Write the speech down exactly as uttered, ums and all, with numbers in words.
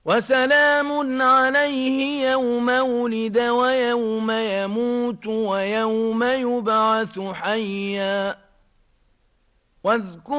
وسلام عليه يوم ولد ويوم يموت ويوم يبعث حيا واذكر